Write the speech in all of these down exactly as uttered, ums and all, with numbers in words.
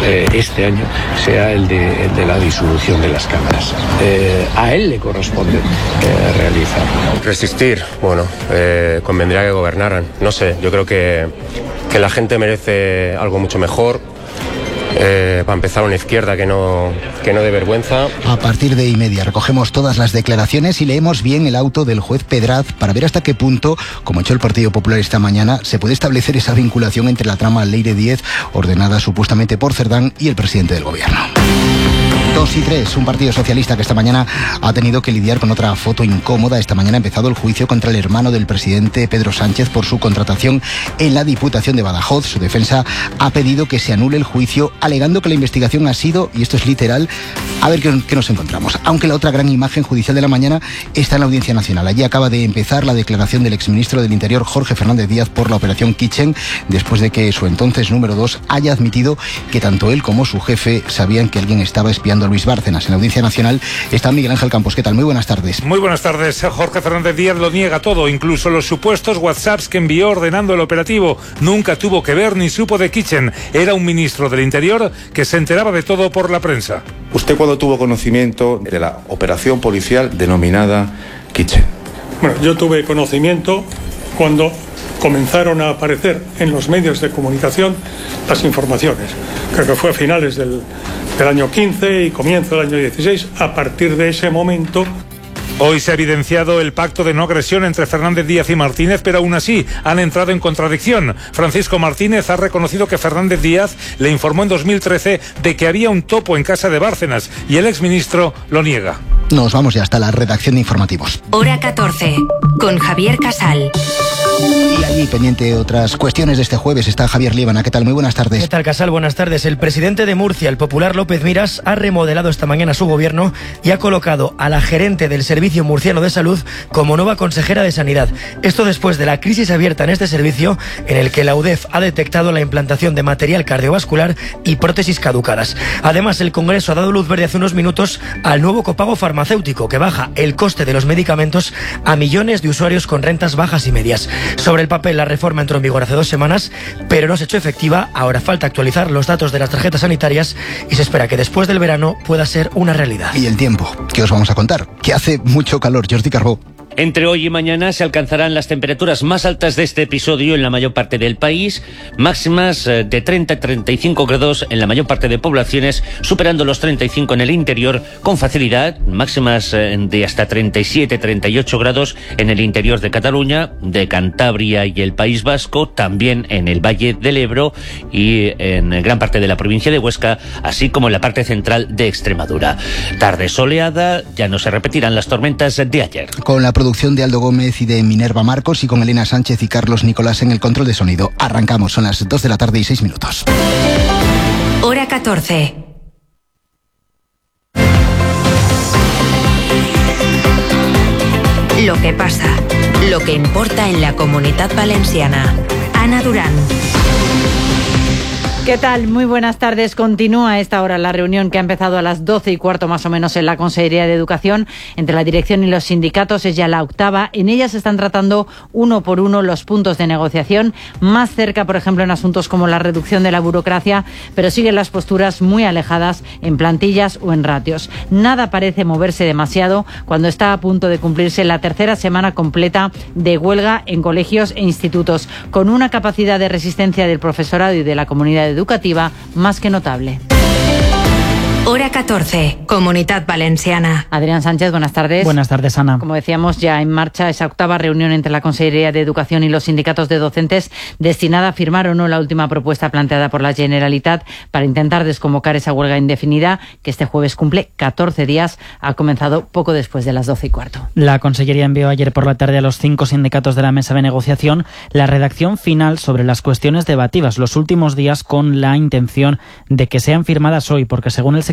eh, este año sea el de, el de la disolución de las cámaras. Eh, a él le corresponde eh, realizarlo. Resistir, bueno, eh, convendría que gobernaran. No sé, yo creo que, que la gente merece algo mucho mejor. Eh, para empezar, una izquierda que no, que no dé vergüenza. A partir de y media recogemos todas las declaraciones y leemos bien el auto del juez Pedraz para ver hasta qué punto, como ha hecho el Partido Popular esta mañana, se puede establecer esa vinculación entre la trama Leire diez, ordenada supuestamente por Cerdán, y el presidente del gobierno. Dos y tres, un partido socialista que esta mañana ha tenido que lidiar con otra foto incómoda. Esta mañana ha empezado el juicio contra el hermano del presidente Pedro Sánchez por su contratación en la Diputación de Badajoz. Su defensa ha pedido que se anule el juicio, alegando que la investigación ha sido, y esto es literal, a ver qué, qué nos encontramos. Aunque la otra gran imagen judicial de la mañana está en la Audiencia Nacional. Allí acaba de empezar la declaración del exministro del Interior, Jorge Fernández Díaz, por la operación Kitchen, después de que su entonces número dos haya admitido que tanto él como su jefe sabían que alguien estaba espiando a Luis Bárcenas. En la Audiencia Nacional está Miguel Ángel Campos. ¿Qué tal? Muy buenas tardes. Muy buenas tardes. Jorge Fernández Díaz lo niega todo, incluso los supuestos WhatsApps que envió ordenando el operativo. Nunca tuvo que ver ni supo de Kitchen. Era un ministro del Interior que se enteraba de todo por la prensa. ¿Usted cuándo tuvo conocimiento de la operación policial denominada Kitchen? Bueno, yo tuve conocimiento cuando comenzaron a aparecer en los medios de comunicación las informaciones. Creo que fue a finales del, del año quince y comienzo del año dieciséis. A partir de ese momento... Hoy se ha evidenciado el pacto de no agresión entre Fernández Díaz y Martínez, pero aún así han entrado en contradicción. Francisco Martínez ha reconocido que Fernández Díaz le informó en dos mil trece de que había un topo en casa de Bárcenas y el exministro lo niega. Nos vamos ya hasta la redacción de informativos. Hora catorce, con Javier Casal. Y allí, pendiente de otras cuestiones de este jueves, está Javier Líbana. ¿Qué tal? Muy buenas tardes. ¿Qué tal, Casal? Buenas tardes. El presidente de Murcia, el popular López Miras, ha remodelado esta mañana su gobierno y ha colocado a la gerente del Servicio Murciano de Salud como nueva consejera de Sanidad. Esto después de la crisis abierta en este servicio, en el que la U D E F ha detectado la implantación de material cardiovascular y prótesis caducadas. Además, el Congreso ha dado luz verde hace unos minutos al nuevo copago farmacéutico, que baja el coste de los medicamentos a millones de usuarios con rentas bajas y medias. Sobre el papel, la reforma entró en vigor hace dos semanas, pero no se ha hecho efectiva. Ahora falta actualizar los datos de las tarjetas sanitarias y se espera que después del verano pueda ser una realidad. Y el tiempo, ¿qué os vamos a contar? Que hace mucho calor. Jordi Carbó. Entre hoy y mañana se alcanzarán las temperaturas más altas de este episodio en la mayor parte del país, máximas de treinta a treinta y cinco grados en la mayor parte de poblaciones, superando los treinta y cinco en el interior con facilidad, máximas de hasta treinta y siete a treinta y ocho grados en el interior de Cataluña, de Cantabria y el País Vasco, también en el Valle del Ebro y en gran parte de la provincia de Huesca, así como en la parte central de Extremadura. Tarde soleada, ya no se repetirán las tormentas de ayer. Con la producción de Aldo Gómez y de Minerva Marcos y con Elena Sánchez y Carlos Nicolás en el control de sonido. Arrancamos, son las dos de la tarde y seis minutos. Hora catorce. Lo que pasa, lo que importa en la Comunitat Valenciana. Ana Durán. ¿Qué tal? Muy buenas tardes. Continúa a esta hora la reunión que ha empezado a las doce y cuarto más o menos en la Consejería de Educación entre la dirección y los sindicatos. Es ya la octava. En ella se están tratando uno por uno los puntos de negociación, más cerca, por ejemplo, en asuntos como la reducción de la burocracia, pero siguen las posturas muy alejadas en plantillas o en ratios. Nada parece moverse demasiado cuando está a punto de cumplirse la tercera semana completa de huelga en colegios e institutos, con una capacidad de resistencia del profesorado y de la comunidad educativa educativa más que notable. Hora catorce, Comunitat Valenciana. Adrián Sánchez, buenas tardes. Buenas tardes, Ana. Como decíamos, ya en marcha esa octava reunión entre la Consejería de Educación y los sindicatos de docentes, destinada a firmar o no la última propuesta planteada por la Generalitat para intentar desconvocar esa huelga indefinida que este jueves cumple catorce días. Ha comenzado poco después de las doce y cuarto. La Consellería envió ayer por la tarde a los cinco sindicatos de la mesa de negociación la redacción final sobre las cuestiones debatidas los últimos días, con la intención de que sean firmadas hoy, porque según el secretario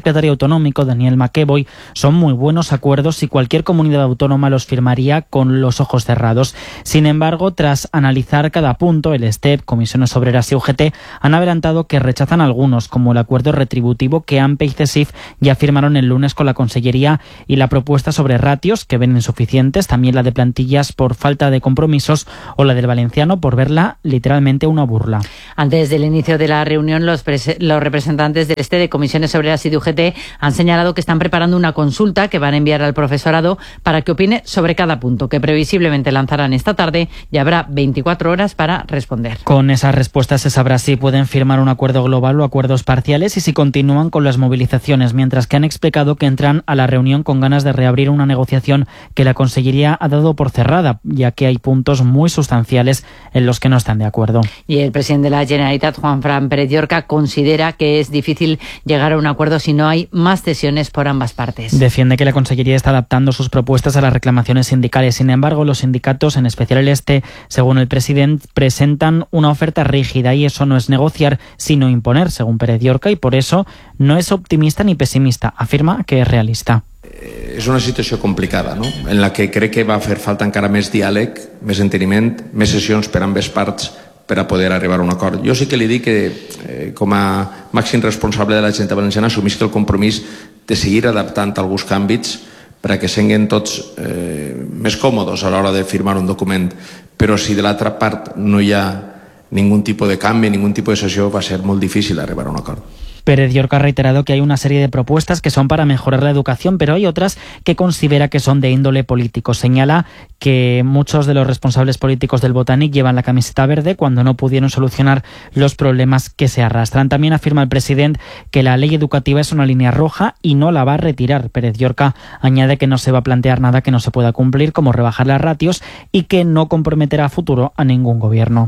secretario autonómico, Daniel McEvoy, son muy buenos acuerdos y cualquier comunidad autónoma los firmaría con los ojos cerrados. Sin embargo, tras analizar cada punto, el STEP, Comisiones Obreras y U G T han adelantado que rechazan algunos, como el acuerdo retributivo que AMPE y CESIF ya firmaron el lunes con la Consellería, y la propuesta sobre ratios, que ven insuficientes, también la de plantillas por falta de compromisos, o la del valenciano por verla literalmente una burla. Antes del inicio de la reunión, los, los representantes del este de Comisiones Obreras y de U G T han señalado que están preparando una consulta que van a enviar al profesorado para que opine sobre cada punto, que previsiblemente lanzarán esta tarde, y habrá veinticuatro horas para responder. Con esas respuestas se sabrá si pueden firmar un acuerdo global o acuerdos parciales y si continúan con las movilizaciones, mientras que han explicado que entran a la reunión con ganas de reabrir una negociación que la Consellería ha dado por cerrada, ya que hay puntos muy sustanciales en los que no están de acuerdo. Y el presidente de la Generalitat, Juanfran Pérez Llorca, considera que es difícil llegar a un acuerdo si no hay más cesiones por ambas partes. Defiende que la Consellería está adaptando sus propuestas a las reclamaciones sindicales. Sin embargo, los sindicatos, en especial el este, según el presidente, presentan una oferta rígida, y eso no es negociar, sino imponer, según Pérez Llorca, y por eso no es optimista ni pesimista. Afirma que es realista. És una situació complicada, no? En la que crec que va fer falta encara més diàleg, més enteniment, més sessions per ambes parts per a poder arribar a un acord. Jo sí que li dic que, eh, com a màxim responsable de la Generalitat Valenciana, assumisc el compromís de seguir adaptant alguns canvis per a que siguin tots eh, més còmodes a l'hora de firmar un document. Però si de l'altra part no hi ha ningún tipo de canvi, ningún tipo de sessió, va ser molt difícil arribar a un acord. Pérez Llorca ha reiterado que hay una serie de propuestas que son para mejorar la educación, pero hay otras que considera que son de índole político. Señala que muchos de los responsables políticos del Botanic llevan la camiseta verde cuando no pudieron solucionar los problemas que se arrastran. También afirma el presidente que la ley educativa es una línea roja y no la va a retirar. Pérez Llorca añade que no se va a plantear nada que no se pueda cumplir, como rebajar las ratios, y que no comprometerá a futuro a ningún gobierno.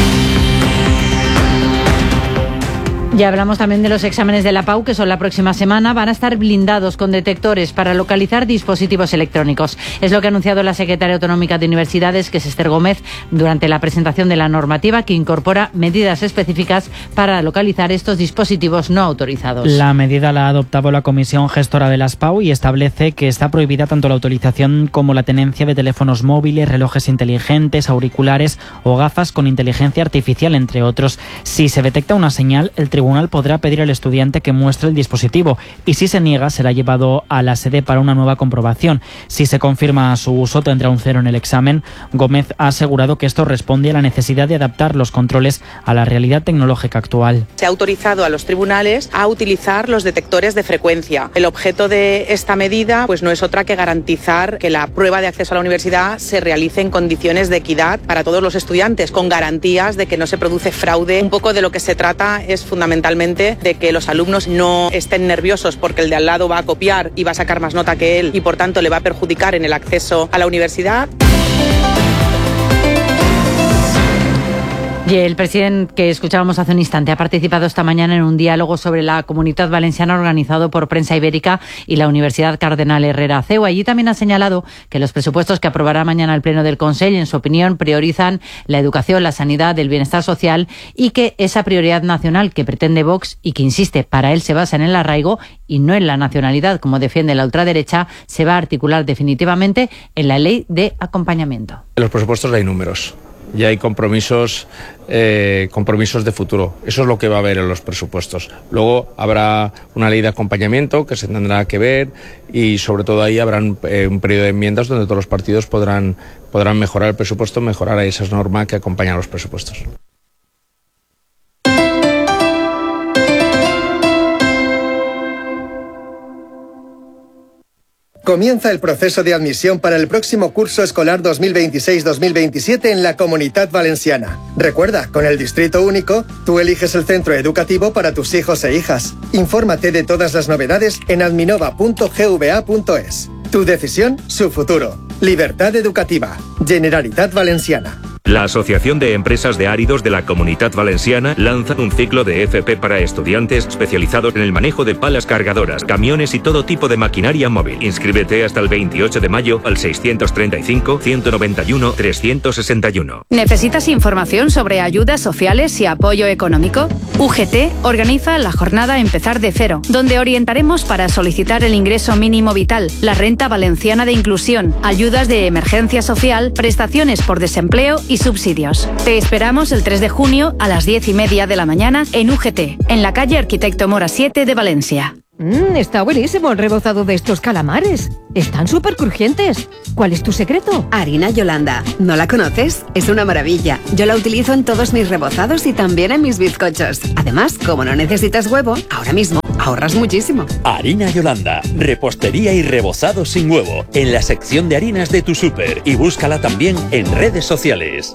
Ya hablamos también de los exámenes de la P A U, que son la próxima semana. Van a estar blindados con detectores para localizar dispositivos electrónicos. Es lo que ha anunciado la secretaria autonómica de Universidades, que es Esther Gómez, durante la presentación de la normativa, que incorpora medidas específicas para localizar estos dispositivos no autorizados. La medida la ha adoptado la Comisión Gestora de las P A U y establece que está prohibida tanto la autorización como la tenencia de teléfonos móviles, relojes inteligentes, auriculares o gafas con inteligencia artificial, entre otros. Si se detecta una señal, el tribunal podrá pedir al estudiante que muestre el dispositivo, y si se niega será llevado a la sede para una nueva comprobación. Si se confirma su uso, tendrá un cero en el examen. Gómez ha asegurado que esto responde a la necesidad de adaptar los controles a la realidad tecnológica actual. Se ha autorizado a los tribunales a utilizar los detectores de frecuencia. El objeto de esta medida pues no es otra que garantizar que la prueba de acceso a la universidad se realice en condiciones de equidad para todos los estudiantes, con garantías de que no se produce fraude. Un poco de lo que se trata es fundamentalmente de que los alumnos no estén nerviosos porque el de al lado va a copiar y va a sacar más nota que él, y por tanto le va a perjudicar en el acceso a la universidad. Y el presidente que escuchábamos hace un instante ha participado esta mañana en un diálogo sobre la Comunitat Valenciana organizado por Prensa Ibérica y la Universidad Cardenal Herrera C E U. Allí también ha señalado que los presupuestos que aprobará mañana el Pleno del Consell, en su opinión, priorizan la educación, la sanidad, el bienestar social, y que esa prioridad nacional que pretende Vox y que, insiste, para él se basa en el arraigo y no en la nacionalidad, como defiende la ultraderecha, se va a articular definitivamente en la ley de acompañamiento. En los presupuestos hay números. Ya hay compromisos, eh, compromisos de futuro. Eso es lo que va a haber en los presupuestos. Luego habrá una ley de acompañamiento que se tendrá que ver, y sobre todo ahí habrá un, eh, un periodo de enmiendas donde todos los partidos podrán, podrán mejorar el presupuesto, mejorar esas normas que acompañan a los presupuestos. Comienza el proceso de admisión para el próximo curso escolar dos mil veintiséis dos mil veintisiete en la Comunitat Valenciana. Recuerda, con el Distrito Único, tú eliges el centro educativo para tus hijos e hijas. Infórmate de todas las novedades en adminova punto g v a punto es. Tu decisión, su futuro. Libertad educativa. Generalitat Valenciana. La Asociación de Empresas de Áridos de la Comunitat Valenciana lanza un ciclo de F P para estudiantes especializados en el manejo de palas cargadoras, camiones y todo tipo de maquinaria móvil. Inscríbete hasta el veintiocho de mayo al seiscientos treinta y cinco, ciento noventa y uno, trescientos sesenta y uno. ¿Necesitas información sobre ayudas sociales y apoyo económico? U G T organiza la jornada Empezar de Cero, donde orientaremos para solicitar el ingreso mínimo vital, la renta valenciana de inclusión, ayudas de emergencia social, prestaciones por desempleo y subsidios. Te esperamos el tres de junio a las diez y media de la mañana en U G T, en la calle Arquitecto Mora siete de Valencia. Mmm, está buenísimo el rebozado de estos calamares. Están súper crujientes. ¿Cuál es tu secreto? Harina Yolanda. ¿No la conoces? Es una maravilla. Yo la utilizo en todos mis rebozados y también en mis bizcochos. Además, como no necesitas huevo, ahora mismo ahorras muchísimo. Harina Yolanda. Repostería y rebozado sin huevo. En la sección de harinas de tu súper. Y búscala también en redes sociales.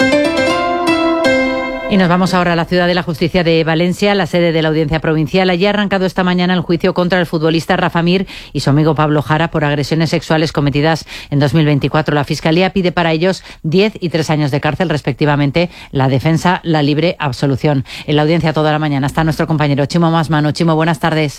Y nos vamos ahora a la Ciudad de la Justicia de Valencia, la sede de la Audiencia Provincial. Allí ha arrancado esta mañana el juicio contra el futbolista Rafa Mir y su amigo Pablo Jara por agresiones sexuales cometidas en dos mil veinticuatro. La Fiscalía pide para ellos diez y tres años de cárcel, respectivamente. La defensa, la libre absolución. En la audiencia toda la mañana está nuestro compañero Chimo Masmano. Chimo, buenas tardes.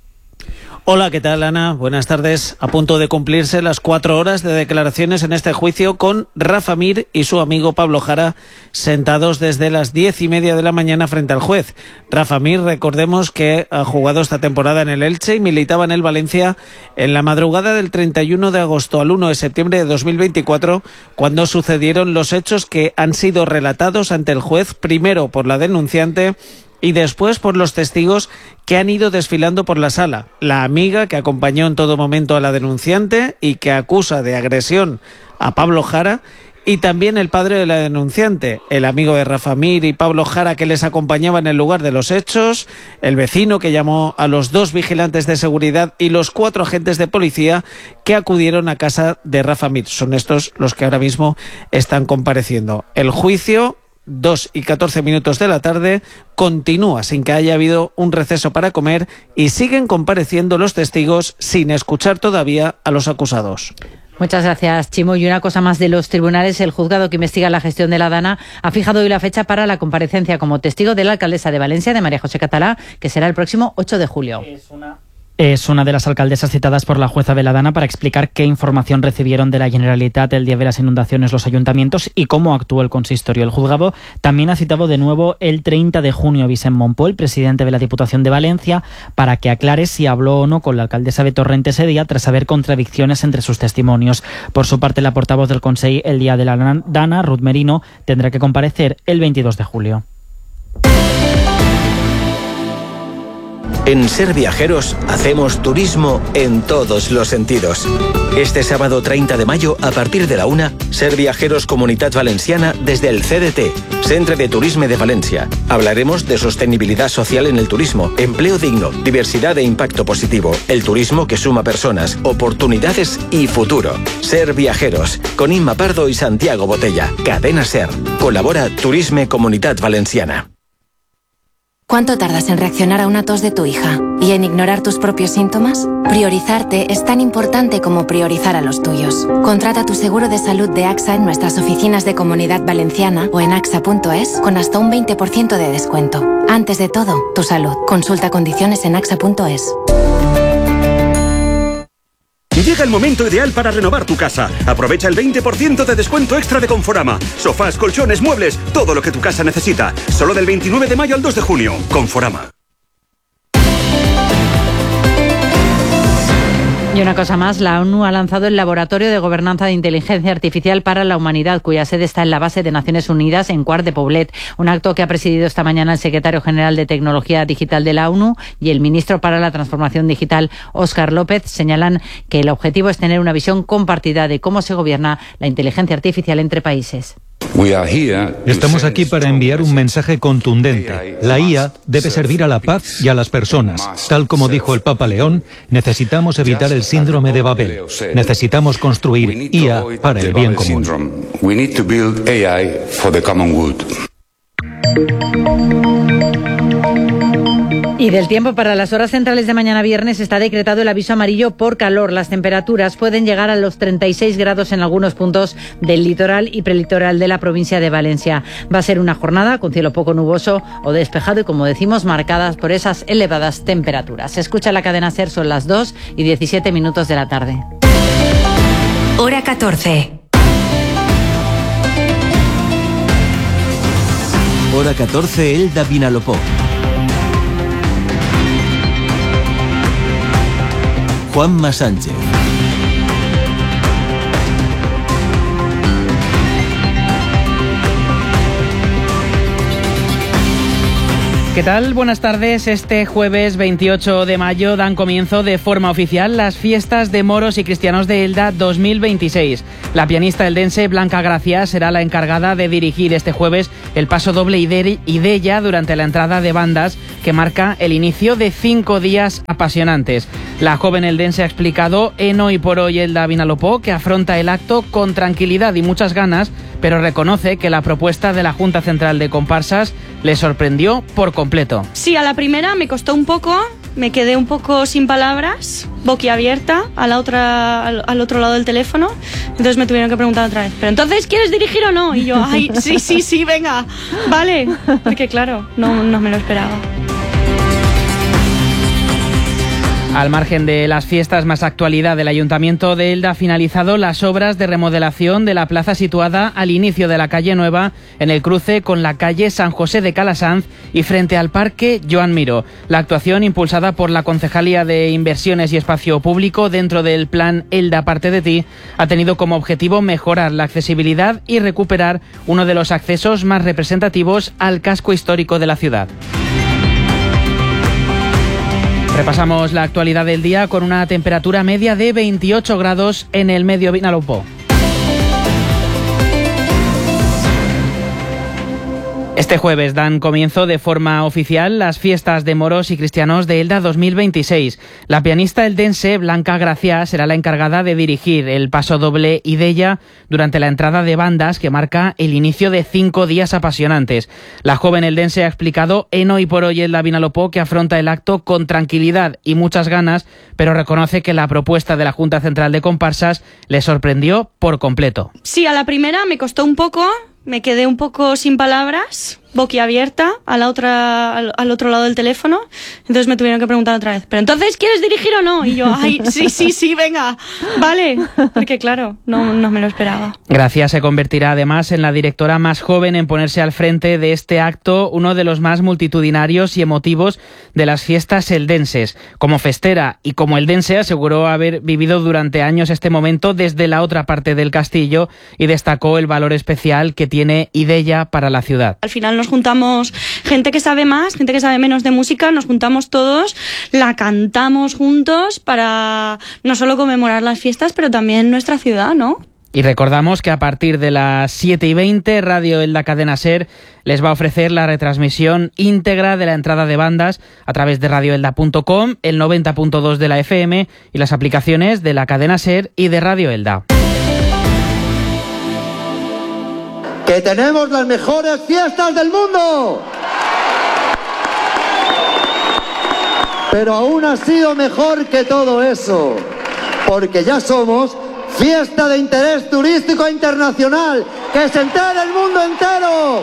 Hola, ¿qué tal, Ana? Buenas tardes. A punto de cumplirse las cuatro horas de declaraciones en este juicio con Rafa Mir y su amigo Pablo Jara sentados desde las diez y media de la mañana frente al juez. Rafa Mir, recordemos que ha jugado esta temporada en el Elche y militaba en el Valencia en la madrugada del treinta y uno de agosto al uno de septiembre de dos mil veinticuatro, cuando sucedieron los hechos que han sido relatados ante el juez, primero por la denunciante y después por los testigos que han ido desfilando por la sala. La amiga que acompañó en todo momento a la denunciante y que acusa de agresión a Pablo Jara, y también el padre de la denunciante, el amigo de Rafa Mir y Pablo Jara que les acompañaba en el lugar de los hechos, el vecino que llamó a los dos vigilantes de seguridad y los cuatro agentes de policía que acudieron a casa de Rafa Mir. Son estos los que ahora mismo están compareciendo. El juicio, dos y catorce minutos de la tarde, continúa sin que haya habido un receso para comer y siguen compareciendo los testigos sin escuchar todavía a los acusados. Muchas gracias, Chimo. Y una cosa más de los tribunales. El juzgado que investiga la gestión de la Dana ha fijado hoy la fecha para la comparecencia como testigo de la alcaldesa de Valencia, de María José Catalá, que será el próximo ocho de julio. Es una... Es una de las alcaldesas citadas por la jueza Beladana para explicar qué información recibieron de la Generalitat el día de las inundaciones los ayuntamientos y cómo actuó el consistorio. El juzgado también ha citado de nuevo el treinta de junio a Vicent Monpó, presidente de la Diputación de Valencia, para que aclare si habló o no con la alcaldesa de Torrent ese día tras haber contradicciones entre sus testimonios. Por su parte, la portavoz del Consell el día de la Dana, Ruth Merino, tendrá que comparecer el veintidós de julio. En Ser Viajeros hacemos turismo en todos los sentidos. Este sábado treinta de mayo, a partir de la una, Ser Viajeros Comunitat Valenciana desde el C D T, Centre de Turisme de Valencia. Hablaremos de sostenibilidad social en el turismo, empleo digno, diversidad e impacto positivo, el turismo que suma personas, oportunidades y futuro. Ser Viajeros, con Inma Pardo y Santiago Botella. Cadena Ser. Colabora Turisme Comunitat Valenciana. ¿Cuánto tardas en reaccionar a una tos de tu hija y en ignorar tus propios síntomas? Priorizarte es tan importante como priorizar a los tuyos. Contrata tu seguro de salud de AXA en nuestras oficinas de Comunidad Valenciana o en axa punto es con hasta un veinte por ciento de descuento. Antes de todo, tu salud. Consulta condiciones en axa punto es. Llega el momento ideal para renovar tu casa. Aprovecha el veinte por ciento de descuento extra de Conforama. Sofás, colchones, muebles, todo lo que tu casa necesita. Solo del veintinueve de mayo al dos de junio. Conforama. Y una cosa más, la ONU ha lanzado el Laboratorio de Gobernanza de Inteligencia Artificial para la Humanidad, cuya sede está en la base de Naciones Unidas en Quart de Poblet. Un acto que ha presidido esta mañana el secretario general de Tecnología Digital de la ONU y el ministro para la Transformación Digital, Óscar López, señalan que el objetivo es tener una visión compartida de cómo se gobierna la inteligencia artificial entre países. Estamos aquí para enviar un mensaje contundente. La I A debe servir a la paz y a las personas. Tal como dijo el Papa León, necesitamos evitar el síndrome de Babel. Necesitamos construir I A para el bien común. Y del tiempo, para las horas centrales de mañana viernes está decretado el aviso amarillo por calor. Las temperaturas pueden llegar a los treinta y seis grados en algunos puntos del litoral y prelitoral de la provincia de Valencia. Va a ser una jornada con cielo poco nuboso o despejado y, como decimos, marcadas por esas elevadas temperaturas. Se escucha la cadena SER, son las dos y diecisiete minutos de la tarde. Hora catorce. Hora catorce, Elda Vinalopó. Juanma Sánchez. ¿Qué tal? Buenas tardes. Este jueves veintiocho de mayo dan comienzo de forma oficial las fiestas de moros y cristianos de Elda dos mil veintiséis. La pianista eldense Blanca Gracia será la encargada de dirigir este jueves el paso doble Idella durante la entrada de bandas que marca el inicio de cinco días apasionantes. La joven eldense ha explicado en Hoy por Hoy Elda Vinalopó que afronta el acto con tranquilidad y muchas ganas, pero reconoce que la propuesta de la Junta Central de Comparsas le sorprendió por completo. Sí, a la primera me costó un poco, me quedé un poco sin palabras, boquiabierta a la otra, al, al otro lado del teléfono, entonces me tuvieron que preguntar otra vez, ¿pero entonces quieres dirigir o no? Y yo, ay, sí, sí, sí, venga, vale, porque claro, no, no me lo esperaba. Al margen de las fiestas, más actualidad, el Ayuntamiento de Elda ha finalizado las obras de remodelación de la plaza situada al inicio de la calle Nueva, en el cruce con la calle San José de Calasanz y frente al Parque Joan Miró. La actuación, impulsada por la Concejalía de Inversiones y Espacio Público dentro del plan Elda Parte de Ti, ha tenido como objetivo mejorar la accesibilidad y recuperar uno de los accesos más representativos al casco histórico de la ciudad. Repasamos la actualidad del día con una temperatura media de veintiocho grados en el Medio Vinalopó. Este jueves dan comienzo de forma oficial las fiestas de moros y cristianos de Elda dos mil veintiséis. La pianista eldense Blanca Gracia será la encargada de dirigir el paso doble Idella durante la entrada de bandas que marca el inicio de cinco días apasionantes. La joven eldense ha explicado en Hoy por Hoy Elda Vinalopó que afronta el acto con tranquilidad y muchas ganas, pero reconoce que la propuesta de la Junta Central de Comparsas le sorprendió por completo. Sí, a la primera me costó un poco, me quedé un poco sin palabras, boquiabierta a la otra, al, al otro lado del teléfono, entonces me tuvieron que preguntar otra vez, ¿pero entonces quieres dirigir o no? Y yo, ay, sí, sí, sí, venga, vale, porque claro, no, no me lo esperaba. Gracia se convertirá además en la directora más joven en ponerse al frente de este acto, uno de los más multitudinarios y emotivos de las fiestas eldenses. Como festera y como eldense, aseguró haber vivido durante años este momento desde la otra parte del castillo y destacó el valor especial que tiene Idella para la ciudad. Al final nos juntamos gente que sabe más, gente que sabe menos de música, nos juntamos todos, la cantamos juntos para no solo conmemorar las fiestas, pero también nuestra ciudad, ¿no? Y recordamos que a partir de las siete y veinte, Radio Elda Cadena SER les va a ofrecer la retransmisión íntegra de la entrada de bandas a través de radio elda punto com, el noventa punto dos de la F M y las aplicaciones de la Cadena SER y de Radio Elda. ¡Que tenemos las mejores fiestas del mundo! Pero aún ha sido mejor que todo eso, porque ya somos fiesta de interés turístico internacional, que se entere el mundo entero.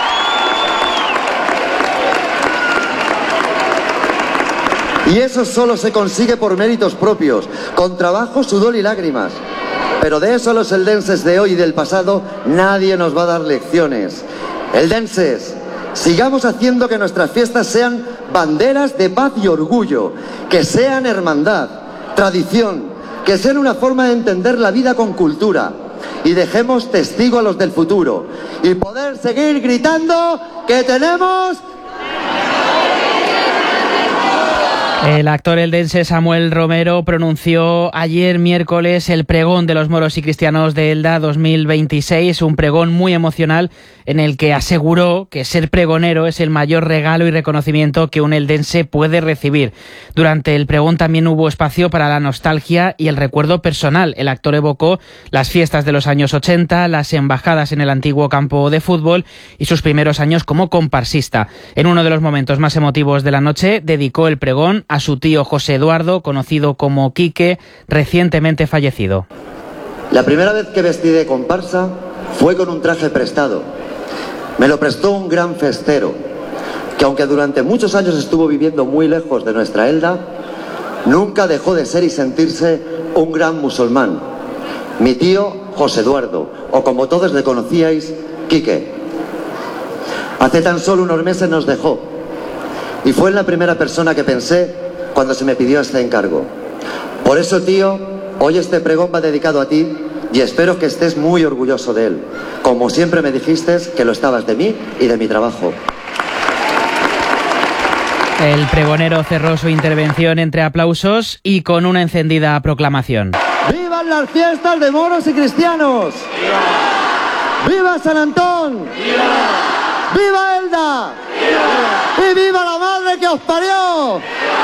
Y eso solo se consigue por méritos propios, con trabajo, sudor y lágrimas. Pero de eso los eldenses de hoy y del pasado nadie nos va a dar lecciones. Eldenses, sigamos haciendo que nuestras fiestas sean banderas de paz y orgullo, que sean hermandad, tradición, que sean una forma de entender la vida con cultura. Y dejemos testigo a los del futuro y poder seguir gritando que tenemos El actor eldense Samuel Romero pronunció ayer miércoles el pregón de los moros y cristianos de Elda dos mil veintiséis, un pregón muy emocional en el que aseguró que ser pregonero es el mayor regalo y reconocimiento que un eldense puede recibir. Durante el pregón también hubo espacio para la nostalgia y el recuerdo personal. El actor evocó las fiestas de los años ochenta, las embajadas en el antiguo campo de fútbol y sus primeros años como comparsista. En uno de los momentos más emotivos de la noche dedicó el pregón a su tío José Eduardo, conocido como Quique, recientemente fallecido. La primera vez que vestí de comparsa fue con un traje prestado. Me lo prestó un gran festero, que aunque durante muchos años estuvo viviendo muy lejos de nuestra Elda, nunca dejó de ser y sentirse un gran musulmán. Mi tío José Eduardo, o como todos le conocíais, Quique. Hace tan solo unos meses nos dejó, y fue la primera persona que pensé cuando se me pidió este encargo. Por eso, tío, hoy este pregón va dedicado a ti y espero que estés muy orgulloso de él, como siempre me dijiste que lo estabas de mí y de mi trabajo. El pregonero cerró su intervención entre aplausos y con una encendida proclamación. ¡Vivan las fiestas de moros y cristianos! ¡Viva! ¡Viva San Antón! ¡Viva! ¡Viva Elda! ¡Viva! ¡Y viva la madre que os parió!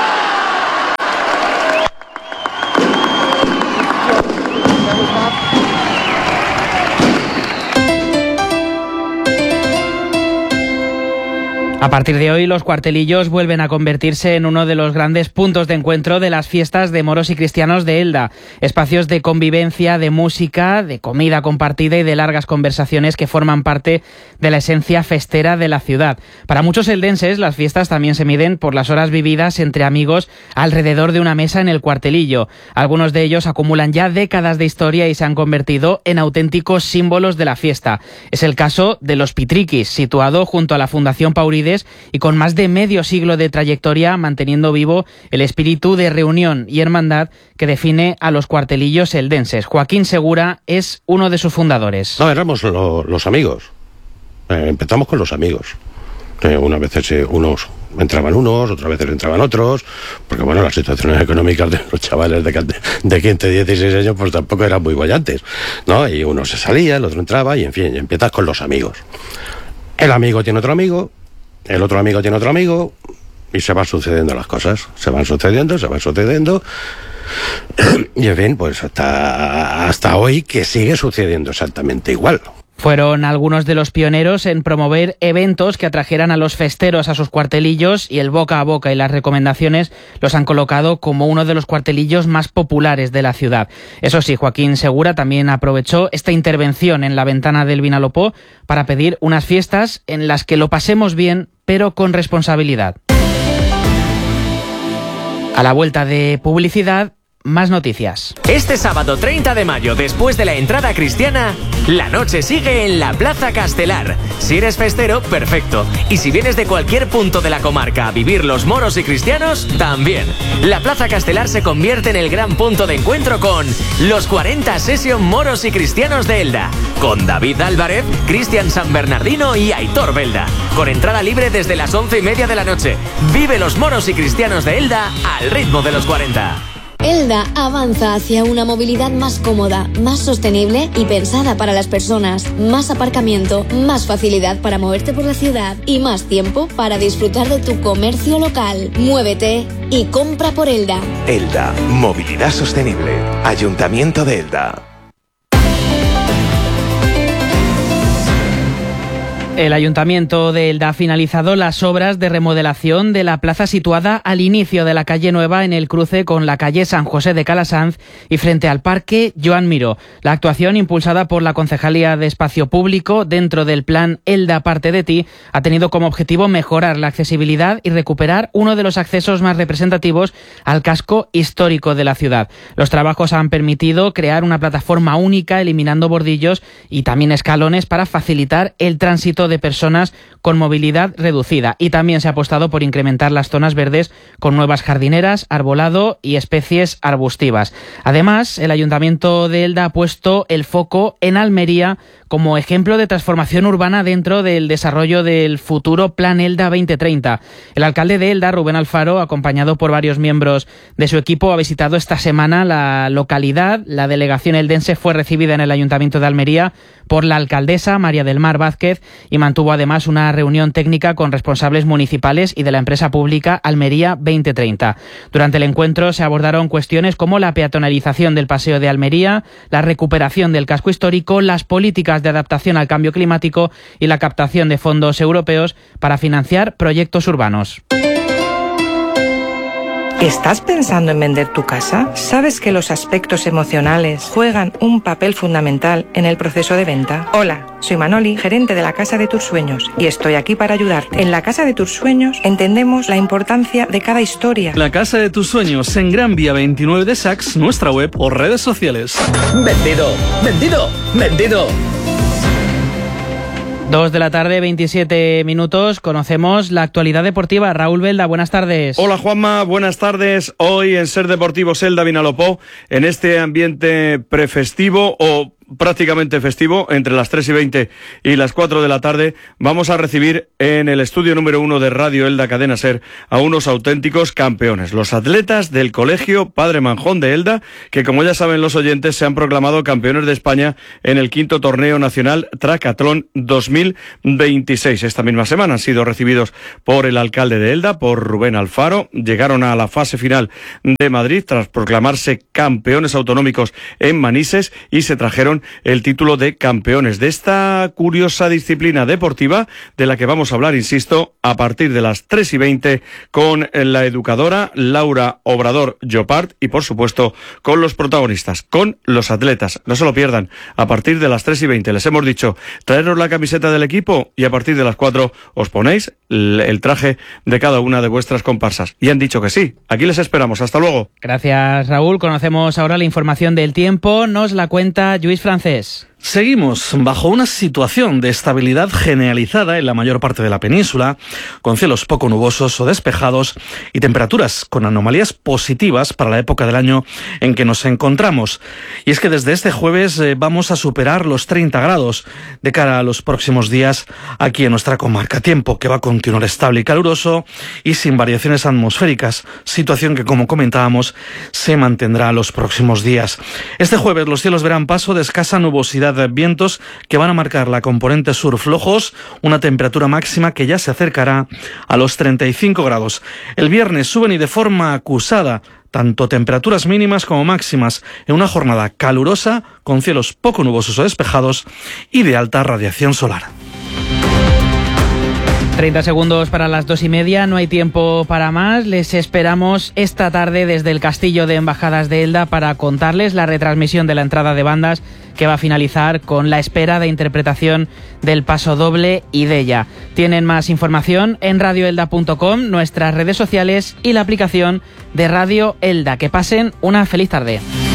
A partir de hoy, los cuartelillos vuelven a convertirse en uno de los grandes puntos de encuentro de las fiestas de moros y cristianos de Elda. Espacios de convivencia, de música, de comida compartida y de largas conversaciones que forman parte de la esencia festera de la ciudad. Para muchos eldenses, las fiestas también se miden por las horas vividas entre amigos alrededor de una mesa en el cuartelillo. Algunos de ellos acumulan ya décadas de historia y se han convertido en auténticos símbolos de la fiesta. Es el caso de los Pitriquis, situado junto a la Fundación Paurides y con más de medio siglo de trayectoria, manteniendo vivo el espíritu de reunión y hermandad que define a los cuartelillos eldenses. Joaquín Segura es uno de sus fundadores. No, éramos lo, los amigos. Eh, empezamos con los amigos. Eh, unas veces eh, unos entraban unos, otras veces entraban otros, porque bueno, las situaciones económicas de los chavales de, de quince, dieciséis años pues tampoco eran muy bollantes, ¿no? Y uno se salía, el otro entraba y en fin, y empiezas con los amigos. El amigo tiene otro amigo, el otro amigo tiene otro amigo y se van sucediendo las cosas, se van sucediendo, se van sucediendo y en fin, pues hasta, hasta hoy que sigue sucediendo exactamente igual. Fueron algunos de los pioneros en promover eventos que atrajeran a los festeros a sus cuartelillos y el boca a boca y las recomendaciones los han colocado como uno de los cuartelillos más populares de la ciudad. Eso sí, Joaquín Segura también aprovechó esta intervención en la ventana del Vinalopó para pedir unas fiestas en las que lo pasemos bien, pero con responsabilidad. A la vuelta de publicidad, más noticias. Este sábado treinta de mayo, después de la entrada cristiana, la noche sigue en la Plaza Castelar. Si eres festero, perfecto. Y si vienes de cualquier punto de la comarca a vivir los moros y cristianos, también. La Plaza Castelar se convierte en el gran punto de encuentro con los cuarenta Session Moros y Cristianos de Elda, con David Álvarez, Cristian San Bernardino y Aitor Belda. Con entrada libre desde las once y media de la noche. Vive los moros y cristianos de Elda al ritmo de los cuarenta. Elda avanza hacia una movilidad más cómoda, más sostenible y pensada para las personas. Más aparcamiento, más facilidad para moverte por la ciudad y más tiempo para disfrutar de tu comercio local. Muévete y compra por Elda. Elda, movilidad sostenible. Ayuntamiento de Elda. El Ayuntamiento de Elda ha finalizado las obras de remodelación de la plaza situada al inicio de la calle Nueva en el cruce con la calle San José de Calasanz y frente al Parque Joan Miró. La actuación, impulsada por la Concejalía de Espacio Público dentro del plan Elda Parte de Ti, ha tenido como objetivo mejorar la accesibilidad y recuperar uno de los accesos más representativos al casco histórico de la ciudad. Los trabajos han permitido crear una plataforma única, eliminando bordillos y también escalones para facilitar el tránsito de personas con movilidad reducida, y también se ha apostado por incrementar las zonas verdes con nuevas jardineras, arbolado y especies arbustivas. Además, el Ayuntamiento de Elda ha puesto el foco en Almería como ejemplo de transformación urbana dentro del desarrollo del futuro Plan Elda veinte treinta. El alcalde de Elda, Rubén Alfaro, acompañado por varios miembros de su equipo, ha visitado esta semana la localidad. La delegación eldense fue recibida en el Ayuntamiento de Almería por la alcaldesa María del Mar Vázquez y mantuvo además una reunión técnica con responsables municipales y de la empresa pública Almería veinte treinta. Durante el encuentro se abordaron cuestiones como la peatonalización del Paseo de Almería, la recuperación del casco histórico, las políticas de adaptación al cambio climático y la captación de fondos europeos para financiar proyectos urbanos. ¿Estás pensando en vender tu casa? ¿Sabes que los aspectos emocionales juegan un papel fundamental en el proceso de venta? Hola, soy Manoli, gerente de la Casa de tus Sueños, y estoy aquí para ayudarte. En la Casa de tus Sueños entendemos la importancia de cada historia. La Casa de tus Sueños en Gran Vía veintinueve de Sax, nuestra web o redes sociales. ¡Vendido! ¡Vendido! ¡Vendido! Dos de la tarde, veintisiete minutos. Conocemos la actualidad deportiva. Raúl Belda, buenas tardes. Hola Juanma, buenas tardes. Hoy en Ser Deportivos Elda Vinalopó, en este ambiente prefestivo o prácticamente festivo, entre las tres y veinte y las cuatro de la tarde, vamos a recibir en el estudio número uno de Radio Elda Cadena Ser a unos auténticos campeones, los atletas del Colegio Padre Manjón de Elda, que como ya saben los oyentes, se han proclamado campeones de España en el quinto torneo nacional Tracatlón dos mil veintiséis. Esta misma semana han sido recibidos por el alcalde de Elda, por Rubén Alfaro. Llegaron a la fase final de Madrid tras proclamarse campeones autonómicos en Manises y se trajeron el título de campeones de esta curiosa disciplina deportiva de la que vamos a hablar, insisto, a partir de las tres y veinte con la educadora Laura Obrador Llopart y, por supuesto, con los protagonistas, con los atletas. No se lo pierdan, a partir de las tres y veinte. Les hemos dicho, traeros la camiseta del equipo y a partir de las cuatro os ponéis el traje de cada una de vuestras comparsas. Y han dicho que sí. Aquí les esperamos. Hasta luego. Gracias, Raúl. Conocemos ahora la información del tiempo. Nos la cuenta Lluís Francés. Seguimos bajo una situación de estabilidad generalizada en la mayor parte de la península, con cielos poco nubosos o despejados y temperaturas con anomalías positivas para la época del año en que nos encontramos. Y es que desde este jueves eh, vamos a superar los treinta grados de cara a los próximos días aquí en nuestra comarca. Tiempo que va a continuar estable y caluroso y sin variaciones atmosféricas, situación que, como comentábamos, se mantendrá los próximos días. Este jueves los cielos verán paso de escasa nubosidad de vientos que van a marcar la componente sur flojos, una temperatura máxima que ya se acercará a los treinta y cinco grados. El viernes suben y de forma acusada tanto temperaturas mínimas como máximas en una jornada calurosa con cielos poco nubosos o despejados y de alta radiación solar. treinta segundos para las dos y media, no hay tiempo para más. Les esperamos esta tarde desde el Castillo de Embajadas de Elda para contarles la retransmisión de la entrada de bandas que va a finalizar con la espera de interpretación del Paso Doble y Della. Tienen más información en radio elda punto com, nuestras redes sociales y la aplicación de Radio Elda. Que pasen una feliz tarde.